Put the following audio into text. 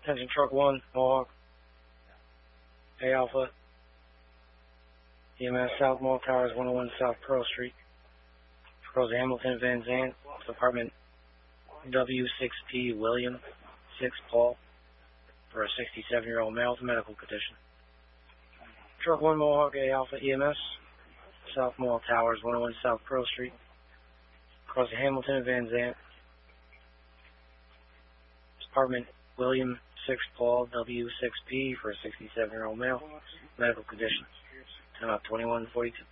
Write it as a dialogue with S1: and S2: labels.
S1: Attention truck 1, Mohawk, A Alpha, EMS South Mall Towers, 101 South Pearl Street. Charles Hamilton Van Zandt, Department W6P William, 6 Paul, for a 67-year-old male with medical condition. Truck 1, Mohawk, A Alpha, EMS, South Mall Towers, 101 South Pearl Street. Across Hamilton and Van Zandt. Department William 6 Paul W6P for a 67-year-old male. Medical condition. Time out 21:42.